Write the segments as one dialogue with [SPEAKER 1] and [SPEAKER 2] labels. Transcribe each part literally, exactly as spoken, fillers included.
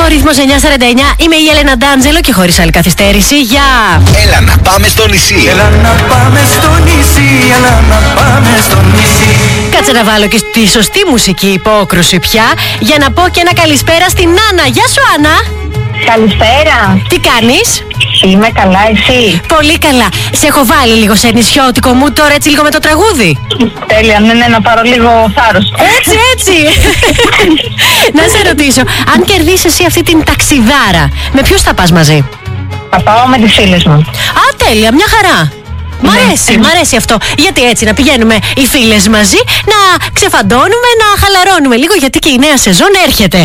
[SPEAKER 1] ο ρυθμός εννιά σαράντα εννιά. Είμαι η Έλενα Ντάντζελο και χωρίς άλλη καθυστέρηση για...
[SPEAKER 2] Έλα να πάμε στο νησί.
[SPEAKER 3] Έλα να πάμε στο νησί, έλα να πάμε στο νησί.
[SPEAKER 1] Κάτσε να βάλω και τη σωστή μουσική υπόκρουση πια για να πω και ένα καλησπέρα στην Άννα. Γεια σου Άννα.
[SPEAKER 4] Καλησπέρα.
[SPEAKER 1] Τι κάνεις?
[SPEAKER 4] Είμαι καλά, εσύ?
[SPEAKER 1] Πολύ καλά. Σε έχω βάλει λίγο σε νησιώτικο μου τώρα, έτσι λίγο με το τραγούδι.
[SPEAKER 4] Τέλεια, ναι, ναι, να πάρω λίγο θάρρος.
[SPEAKER 1] Έτσι, έτσι. Να σε ρωτήσω, αν κερδίσεις εσύ αυτή την ταξιδάρα, με ποιους θα πας μαζί?
[SPEAKER 4] Θα πάω με τις φίλες μου.
[SPEAKER 1] Α, τέλεια, μια χαρά. Μ' αρέσει, μ' αρέσει αυτό. Γιατί έτσι να πηγαίνουμε οι φίλες μαζί, να ξεφαντώνουμε, να χαλαρώνουμε λίγο, γιατί και η νέα σεζόν έρχεται.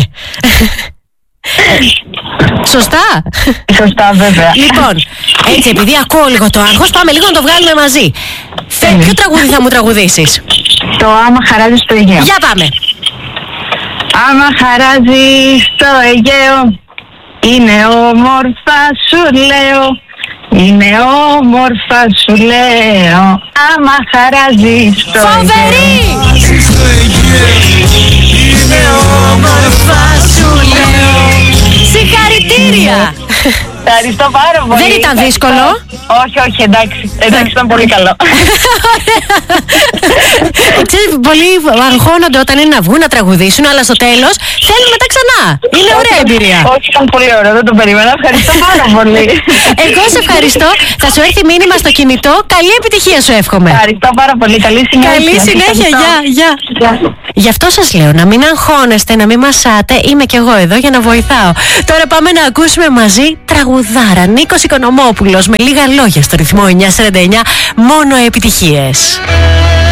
[SPEAKER 1] Σωστά.
[SPEAKER 4] Σωστά, βέβαια.
[SPEAKER 1] Λοιπόν, έτσι επειδή ακούω λίγο το άγχος, πάμε λίγο να το βγάλουμε μαζί. Θε, ποιο τραγούδι θα μου τραγουδήσεις?
[SPEAKER 4] Το άμα χαράζει στο Αιγαίο.
[SPEAKER 1] Για πάμε.
[SPEAKER 4] Άμα χαράζει στο Αιγαίο, είναι όμορφα σου λέω. Είναι όμορφα σου λέω. Άμα χαράζει στο Αιγαίο.
[SPEAKER 1] Φοβερή!
[SPEAKER 3] Είναι όμορφα σου λέω.
[SPEAKER 1] Συγχαρητήρια!
[SPEAKER 4] Ευχαριστώ πάρα πολύ.
[SPEAKER 1] Δεν ήταν δύσκολο?
[SPEAKER 4] Όχι, όχι, εντάξει. Εντάξει, ήταν πολύ καλό.
[SPEAKER 1] Ξέρεις, πολλοί αγχώνονται όταν είναι να βγουν να τραγουδήσουν, αλλά στο τέλος θέλουν μετά ξανά. Είναι ωραία εμπειρία.
[SPEAKER 4] Όχι, ήταν πολύ ωραίο, δεν το περίμενα. Ευχαριστώ πάρα πολύ.
[SPEAKER 1] Εγώ σε ευχαριστώ. Θα σου έρθει μήνυμα στο κινητό. Καλή επιτυχία σου εύχομαι.
[SPEAKER 4] Ευχαριστώ πάρα πολύ. Καλή συνέχεια.
[SPEAKER 1] Καλή συνέχεια. Γεια, γεια. Γι' αυτό σας λέω να μην αγχώνεστε, να μην μασάτε. Είμαι κι εγώ εδώ για να βοηθάω. Τώρα πάμε να ακούσουμε μαζί τραγουδάρα. Νίκος Οικονομόπουλος με λίγα λόγια στο ρυθμό εννιά σαράντα εννιά. Μόνο επιτυχίες.